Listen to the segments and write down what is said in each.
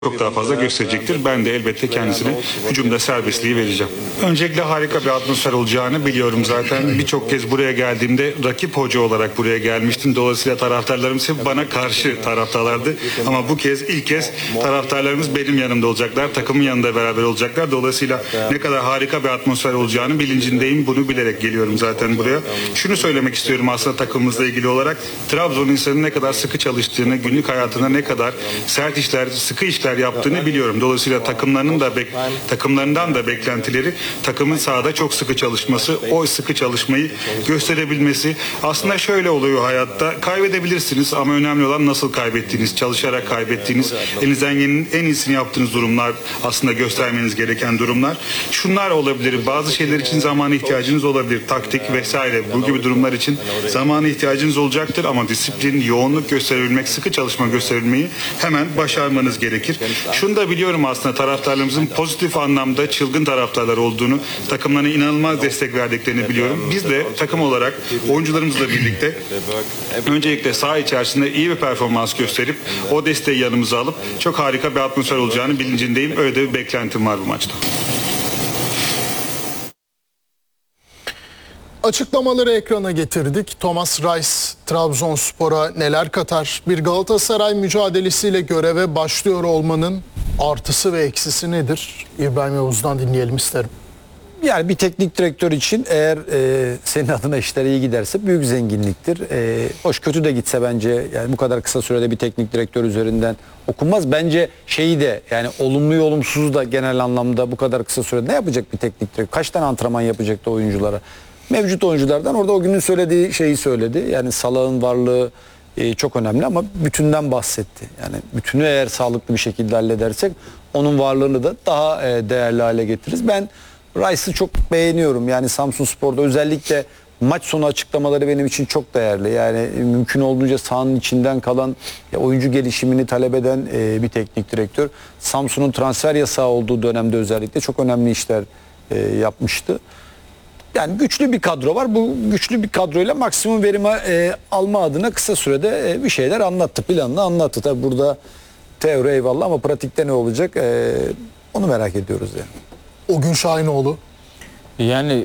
çok daha fazla gösterecektir. Ben de elbette kendisine hücumda serbestliği vereceğim. Öncelikle harika bir atmosfer olacağını biliyorum zaten. Birçok kez buraya geldiğimde rakip hoca olarak buraya gelmiştim. Dolayısıyla taraftarlarımız hep bana karşı taraftarlardı. Ama bu kez ilk kez taraftarlarımız benim yanımda olacaklar. Takımın yanında beraber olacaklar. Dolayısıyla ne kadar harika bir atmosfer olacağını bilincindeyim. Bunu bilerek geliyorum zaten buraya. Şunu söylemek istiyorum aslında takımımızla ilgili olarak. Trabzon insanın ne kadar sıkı çalıştığını, günlük hayatında ne kadar sert işler, sıkı işler yaptığını biliyorum. Dolayısıyla takımlarından da beklentileri takımın sahada çok sıkı çalışması, o sıkı çalışmayı gösterebilmesi. Aslında şöyle oluyor hayatta. Kaybedebilirsiniz ama önemli olan nasıl kaybettiğiniz, çalışarak kaybettiğiniz, elinizden gelenin en iyisini yaptığınız durumlar aslında göstermeniz gereken durumlar. Şunlar olabilir. Bazı şeyler için zamana ihtiyacınız olabilir. Taktik vesaire. Bu gibi durumlar için zamana ihtiyacınız olacaktır ama disiplin, yoğunluk gösterebilmek, sıkı çalışma gösterebilmeyi hemen başarmanız gerekir. Şunu da biliyorum aslında taraftarlarımızın pozitif anlamda çılgın taraftarlar olduğunu, takımlarına inanılmaz destek verdiklerini biliyorum. Biz de takım olarak oyuncularımızla birlikte öncelikle saha içerisinde iyi bir performans gösterip o desteği yanımıza alıp çok harika bir atmosfer olacağını bilincindeyim. Öyle de bir beklentim var bu maçta. Açıklamaları ekrana getirdik. Thomas Reis Trabzonspor'a neler katar? Bir Galatasaray mücadelesiyle göreve başlıyor olmanın artısı ve eksisi nedir? İbrahim Yavuz'dan dinleyelim isterim. Yani bir teknik direktör için eğer senin adına işler iyi giderse büyük zenginliktir. Hoş kötü de gitse bence yani bu kadar kısa sürede bir teknik direktör üzerinden okunmaz. Bence şeyi de yani olumlu olumsuz da genel anlamda bu kadar kısa sürede ne yapacak bir teknik direktör? Kaç tane antrenman yapacaktı oyunculara? Mevcut oyunculardan orada o günün söylediği şeyi söyledi. Yani Salah'ın varlığı çok önemli ama bütünden bahsetti. Yani bütünü eğer sağlıklı bir şekilde halledersek onun varlığını da daha değerli hale getiririz. Ben Rice'ı çok beğeniyorum. Yani Samsunspor'da özellikle maç sonu açıklamaları benim için çok değerli. Yani mümkün olduğunca sahanın içinden kalan oyuncu gelişimini talep eden bir teknik direktör. Samsun'un transfer yasağı olduğu dönemde özellikle çok önemli işler yapmıştı. Yani güçlü bir kadro var. Bu güçlü bir kadroyla maksimum verimi alma adına kısa sürede bir şeyler anlattı. Planını anlattı. Tabi burada teori eyvallah ama pratikte ne olacak onu merak ediyoruz yani. O gün Şahinoğlu. Yani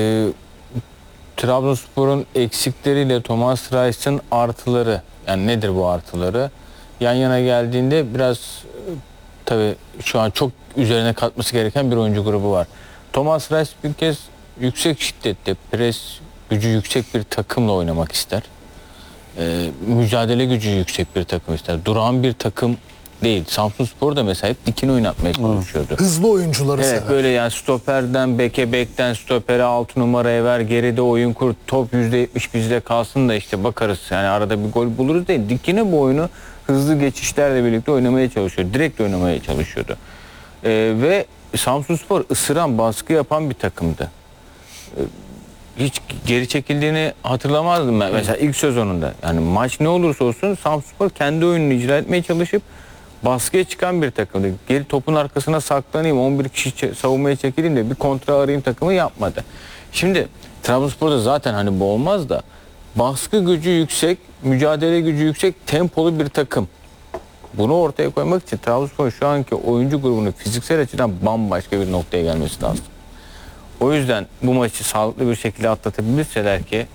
Trabzonspor'un eksikleriyle Thomas Reis'in artıları, yani nedir bu artıları? Yan yana geldiğinde biraz tabii şu an çok üzerine katması gereken bir oyuncu grubu var. Thomas Reis bir kez yüksek şiddette, pres gücü yüksek bir takımla oynamak ister. Mücadele gücü yüksek bir takım ister. Durağan bir takım değil. Samsunspor da mesela hep dikine oynatmaya çalışıyordu. Hızlı oyuncuları sever. Böyle yani stoperden beke, bekten stopere 6 numaraya ver, geride oyun kur, top %70 bizde kalsın da işte bakarız. Yani arada bir gol buluruz değil. Dikine bu oyunu hızlı geçişlerle birlikte oynamaya çalışıyor. Direkt oynamaya çalışıyordu. Ve Samsunspor ısıran, baskı yapan bir takımdı. Hiç geri çekildiğini hatırlamazdım ben mesela ilk sezonunda. Yani maç ne olursa olsun Samsunspor kendi oyununu icra etmeye çalışıp baskıya çıkan bir takımdı. Geri topun arkasına saklanayım, 11 kişi savunmaya çekileyim de bir kontra arayayım takımı yapmadı. Şimdi Trabzonspor'da zaten hani bu olmaz da baskı gücü yüksek, mücadele gücü yüksek, tempolu bir takım. Bunu ortaya koymak için Trabzonspor şu anki oyuncu grubunu fiziksel açıdan bambaşka bir noktaya gelmesi lazım. O yüzden bu maçı sağlıklı bir şekilde atlatabilirseler ki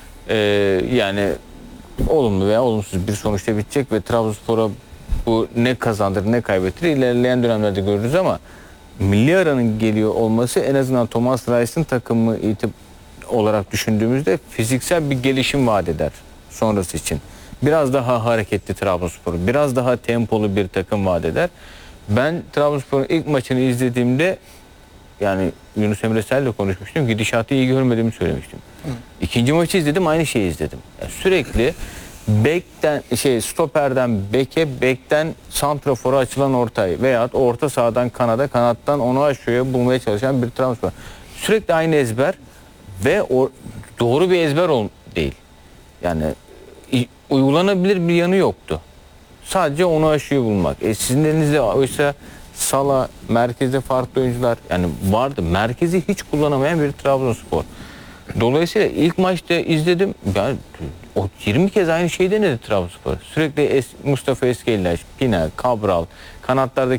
yani olumlu veya olumsuz bir sonuçta bitecek ve Trabzonspor'a bu ne kazandırır ne kaybettirir ilerleyen dönemlerde görürüz ama milli aranın geliyor olması en azından Thomas Reis'in takımı olarak düşündüğümüzde fiziksel bir gelişim vaat eder sonrası için. Biraz daha hareketli Trabzonspor, biraz daha tempolu bir takım vaat eder. Ben Trabzonspor'un ilk maçını izlediğimde yani Yunus Emre Sel'le konuşmuştum. Gidişatı iyi görmediğimi söylemiştim. İkinci maçı izledim, aynı şeyi izledim. Yani sürekli bekten stoperden beke, bekten santrafora açılan ortayı veyahut orta sahadan kanada, kanattan onu aşağıya bulmaya çalışan bir Trabzonspor. Sürekli aynı ezber ve doğru bir ezber değil. Yani uygulanabilir bir yanı yoktu. Sadece onu aşıyı bulmak. Sizin elinizde oysa Salah, merkezde farklı oyuncular yani vardı. Merkezi hiç kullanamayan bir Trabzonspor. Dolayısıyla ilk maçta izledim. Yani o 20 kez aynı şeyi denedi Trabzonspor. Sürekli Mustafa Eskeliler, Pina, Cabral, kanatlardaki